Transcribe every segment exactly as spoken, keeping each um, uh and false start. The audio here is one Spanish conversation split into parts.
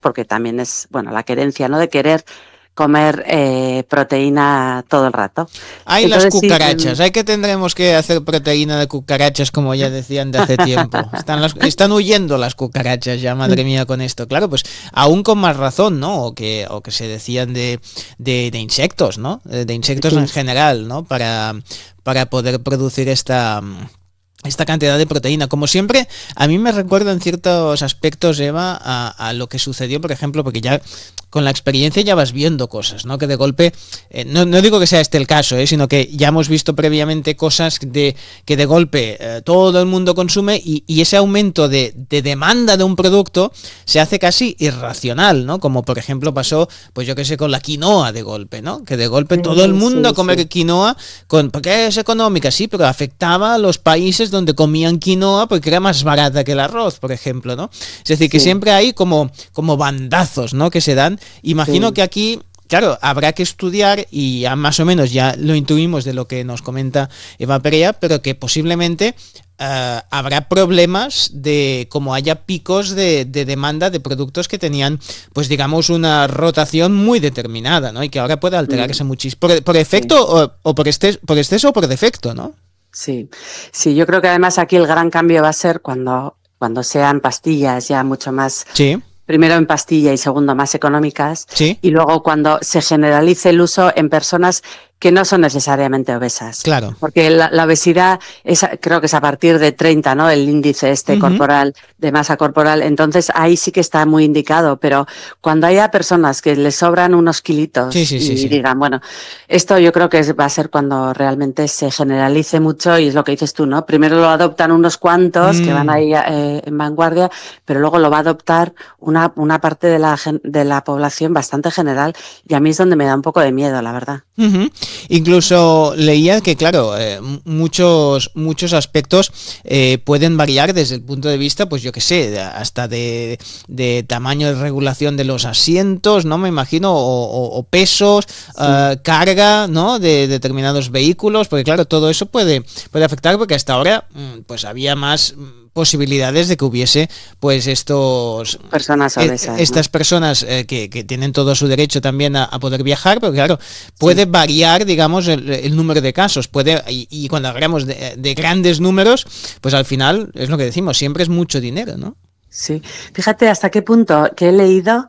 porque también es, bueno, la querencia, ¿no?, de querer comer eh, proteína todo el rato. Hay las cucarachas, sí, hay que tendremos que hacer proteína de cucarachas, como ya decían de hace tiempo. Están, las, están huyendo las cucarachas ya, madre mía, con esto. Claro, pues aún con más razón, ¿no? O que, o que se decían de, de, de insectos, ¿no? De insectos, sí, en general, ¿no? Para, para poder producir esta... esta cantidad de proteína. Como siempre, a mí me recuerda en ciertos aspectos, Eva, a, a lo que sucedió, por ejemplo, porque ya con la experiencia ya vas viendo cosas, ¿no? Que de golpe, eh, no, no digo que sea este el caso, ¿eh? Sino que ya hemos visto previamente cosas de, que de golpe eh, todo el mundo consume y, y ese aumento de, de demanda de un producto se hace casi irracional, ¿no? Como por ejemplo pasó, pues yo qué sé, con la quinoa de golpe, ¿no? Que de golpe todo el mundo sí, a comer sí. quinoa, con, porque es económica, sí, pero afectaba a los países donde comían quinoa porque era más barata que el arroz, por ejemplo, ¿no? Es decir, que sí. siempre hay como, como bandazos, ¿no?, que se dan. Imagino sí. que aquí, claro, habrá que estudiar y ya más o menos ya lo intuimos de lo que nos comenta Eva Perea, pero que posiblemente uh, habrá problemas de como haya picos de, de demanda de productos que tenían, pues digamos, una rotación muy determinada, ¿no? Y que ahora puede alterarse mm. muchísimo. ¿Por, por efecto sí. o, o por, exceso, por exceso o por defecto, no? Sí, sí, yo creo que además aquí el gran cambio va a ser cuando, cuando sean pastillas ya mucho más... Sí. Primero en pastilla y segundo más económicas, ¿sí? Y luego cuando se generalice el uso en personas que no son necesariamente obesas. Claro. Porque la, la obesidad es, creo que es a partir de treinta, ¿no? El índice este uh-huh. corporal, de masa corporal. Entonces ahí sí que está muy indicado, pero cuando haya personas que les sobran unos kilitos sí, sí, y sí, sí. digan, bueno, esto yo creo que va a ser cuando realmente se generalice mucho y es lo que dices tú, ¿no? Primero lo adoptan unos cuantos mm. que van ahí eh, en vanguardia, pero luego lo va a adoptar una, una parte de la, de la población bastante general y a mí es donde me da un poco de miedo, la verdad. Uh-huh. Incluso leía que, claro, eh, muchos muchos aspectos eh, pueden variar desde el punto de vista, pues yo qué sé, hasta de, de tamaño de regulación de los asientos, ¿no? Me imagino, o, o, o pesos, sí. uh, carga, ¿no? De determinados vehículos, porque claro, todo eso puede, puede afectar, porque hasta ahora pues había más posibilidades de que hubiese pues estos personas obesas, eh, estas ¿no? personas eh, que, que tienen todo su derecho también a, a poder viajar, pero claro, puede sí. variar, digamos, el, el número de casos, puede y, y cuando hablamos de, de grandes números, pues al final es lo que decimos, siempre es mucho dinero, ¿no? Sí, fíjate hasta qué punto que he leído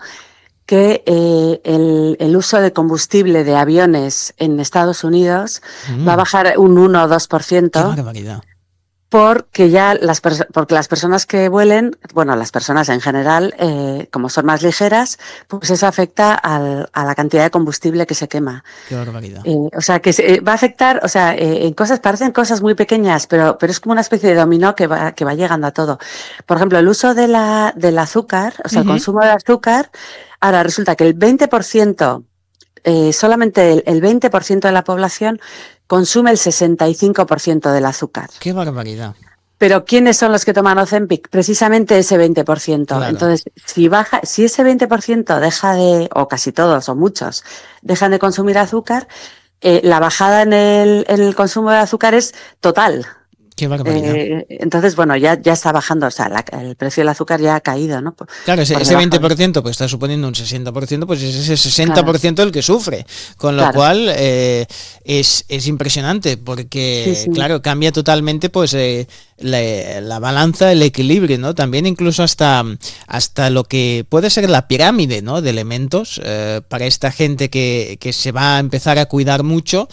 que eh, el, el uso de combustible de aviones en Estados Unidos mm. va a bajar un uno o dos por ciento. ¡Qué barbaridad! Porque ya las, porque las personas que vuelen, bueno, las personas en general, eh, como son más ligeras, pues eso afecta al, a la cantidad de combustible que se quema. ¡Qué barbaridad! Eh, o sea, que se, va a afectar, o sea, eh, en cosas, parecen cosas muy pequeñas, pero, pero es como una especie de dominó que va, que va llegando a todo. Por ejemplo, el uso de la, del azúcar, o sea, uh-huh. el consumo de azúcar, ahora resulta que el veinte por ciento, eh, solamente el, el veinte por ciento de la población consume el sesenta y cinco por ciento del azúcar. ¡Qué barbaridad! Pero ¿quiénes son los que toman Ozempic? Precisamente ese veinte por ciento. Claro. Entonces, si baja, si ese veinte por ciento deja de, o casi todos, o muchos, dejan de consumir azúcar, eh, la bajada en el, en el consumo de azúcar es total. Qué barbaridad. Eh, entonces, bueno, ya, ya está bajando, o sea, la, el precio del azúcar ya ha caído, ¿no? Por, claro, ese, por ese veinte por ciento pues está suponiendo un sesenta por ciento, pues es ese sesenta por ciento claro. el que sufre, con lo claro. cual eh, es, es impresionante, porque, sí, sí. claro, cambia totalmente pues eh, la, la balanza, el equilibrio, ¿no? También incluso hasta, hasta lo que puede ser la pirámide, ¿no? De elementos, eh, para esta gente que, que se va a empezar a cuidar mucho.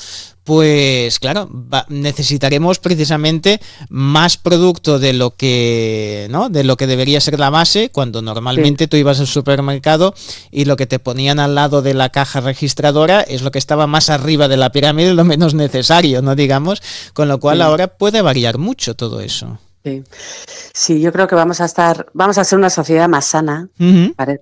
Pues claro, va, necesitaremos precisamente más producto de lo que, ¿no? de lo que debería ser la base, cuando normalmente sí. tú ibas al supermercado y lo que te ponían al lado de la caja registradora es lo que estaba más arriba de la pirámide, lo menos necesario, ¿no? Digamos, con lo cual sí. ahora puede variar mucho todo eso. Sí. sí, yo creo que vamos a estar, vamos a ser una sociedad más sana, uh-huh. ¿vale?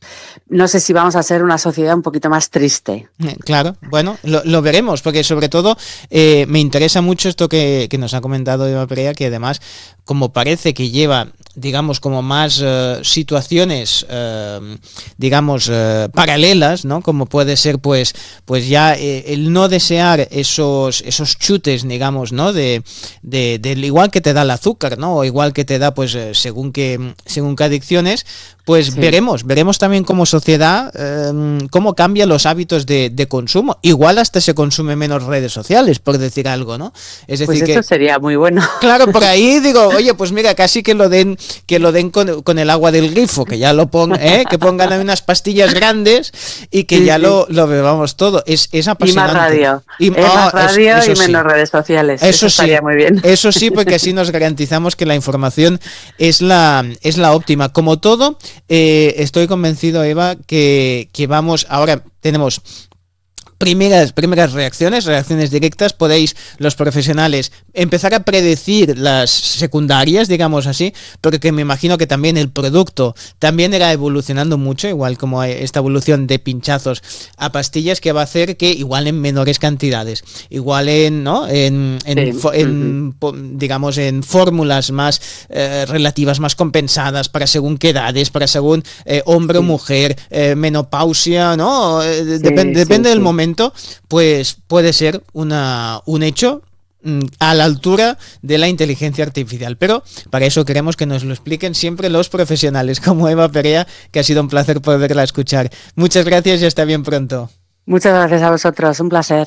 No sé si vamos a ser una sociedad un poquito más triste. Claro, bueno, lo, lo veremos, porque sobre todo eh, me interesa mucho esto que, que nos ha comentado Eva Perea, que además, como parece que lleva digamos, como más eh, situaciones, eh, digamos, eh, paralelas, ¿no? Como puede ser, pues, pues ya eh, el no desear esos, esos chutes, digamos, ¿no? De, de, del igual que te da el azúcar, ¿no? O igual que te da, pues, eh, según qué, según qué adicciones, pues sí. veremos, veremos también como sociedad eh, cómo cambian los hábitos de, de consumo. Igual hasta se consume menos redes sociales, por decir algo, ¿no? Es decir, pues eso que, sería muy bueno. Claro, por ahí digo, oye, pues mira, casi que lo den, que lo den con, con el agua del grifo, que ya lo pongan, ¿eh? Que pongan ahí unas pastillas grandes y que sí, ya sí. Lo, lo bebamos todo. Es, es apasionante. Y más radio. Y, eh, oh, más radio eso, eso y menos sí. redes sociales. Eso, eso sí, estaría muy bien. Eso sí, porque así nos garantizamos que la información es la, es la óptima. Como todo, eh, estoy convencido, Eva, que, que vamos, ahora tenemos primeras, primeras reacciones, reacciones directas, podéis los profesionales empezar a predecir las secundarias, digamos así, porque me imagino que también el producto también irá evolucionando mucho, igual como esta evolución de pinchazos a pastillas que va a hacer que igual en menores cantidades, igual en, ¿no? en, en, sí. en uh-huh. digamos en fórmulas más eh, relativas, más compensadas para según qué edades, para según eh, hombre sí. o mujer, eh, menopausia, ¿no? Eh, sí, depende, sí, depende sí. del momento. Pues puede ser una, un hecho a la altura de la inteligencia artificial, pero para eso queremos que nos lo expliquen siempre los profesionales como Eva Perea, que ha sido un placer poderla escuchar. Muchas gracias y hasta bien pronto. Muchas gracias a vosotros, un placer.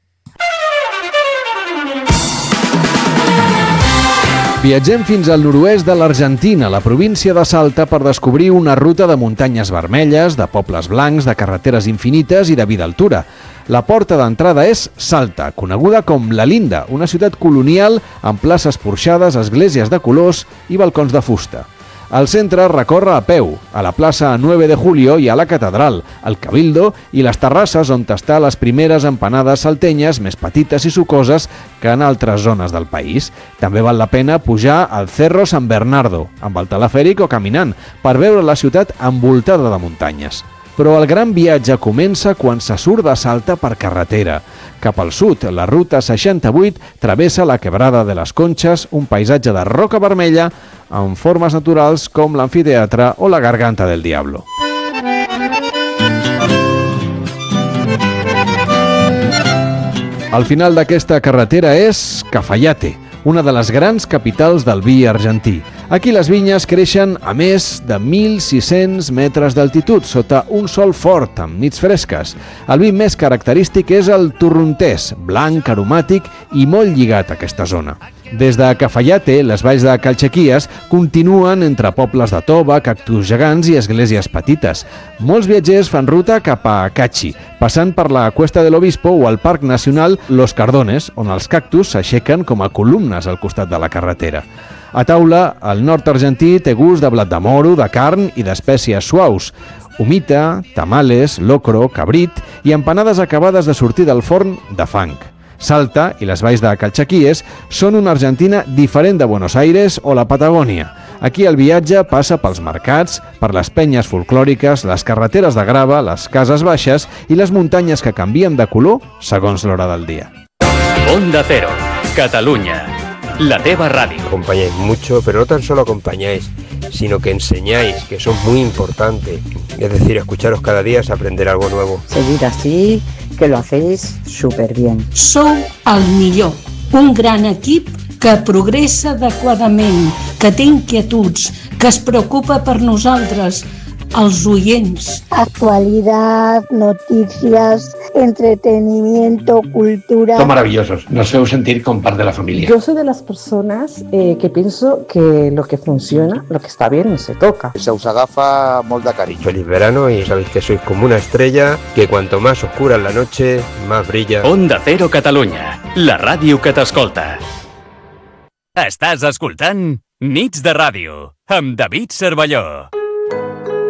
Viatgem fins al nord-oest de l'Argentina, la província de Salta, per descobrir una ruta de muntanyes vermelles, de pobles blancs, de carreteres infinites i de vida altura. La porta d'entrada és Salta, coneguda com La Linda, una ciutat colonial amb places porxades, esglésies de colors i balcons de fusta. Al centre recorre a peu, a la plaça nueve de julio hi ha la catedral, el cabildo i les terrasses on està les primeres empanades saltenyes més petites i sucoses que en altres zones del país. També val la pena pujar al Cerro San Bernardo, amb el telefèric o caminant, per veure la ciutat envoltada de muntanyes. Però el gran viatge comença quan se surt de Salta per carretera. Cap al sud, la ruta seixanta-vuit travessa la Quebrada de les Conches, un paisatge de roca vermella amb formes naturals com l'amfiteatre o la Garganta del Diablo. El final d'aquesta carretera és Cafayate, una de les grans capitals del vi argentí. Aquí les vinyes creixen a més de mil sis-cents metres d'altitud, sota un sol fort, amb nits fresques. El vi més característic és el torrontés, blanc, aromàtic i molt lligat a aquesta zona. Des de Cafayate, les valls de Calchaquíes continuen entre pobles de tova, cactus gegants i esglésies petites. Molts viatgers fan ruta cap a Cachi, passant per la Cuesta del Obispo o el Parc Nacional Los Cardones, on els cactus s'aixequen com a columnes al costat de la carretera. A taula, el nord argentí té gust de blat de moro, de carn i d'espècies suaus. Humita, tamales, locro, cabrit i empanades acabades de sortir del forn de fang. Salta i les valls de Calchaquíes són una Argentina diferent de Buenos Aires o la Patagònia. Aquí el viatge passa pels mercats, per les penyes folclòriques, les carreteres de grava, les cases baixes i les muntanyes que canvien de color segons l'hora del dia. Onda Cero, Catalunya, la teva ràdio. Acompañáis mucho, pero no tan solo acompañáis, sino que enseñáis, que eso es muy importante. Es decir, escucharos cada día es aprender algo nuevo. Seguid así, que lo hacéis súper bien. Sou el millor, un gran equip que progressa adequadament, que té inquietuds, que es preocupa per nosaltres, els oients. Actualidad, noticias, entretenimiento, cultura. Son maravillosos, nos hacemos sentir con parte de la familia. Yo soy de las personas eh, que pienso que lo que funciona, lo que está bien, no se toca. Se us agafa molt de carinyo. Feliz verano y sabéis que sois como una estrella, que cuanto más oscura es la noche, más brilla. Onda Cero Catalunya, la ràdio que t'escolta. Estàs escoltant Nits de Ràdio, amb David Cervelló.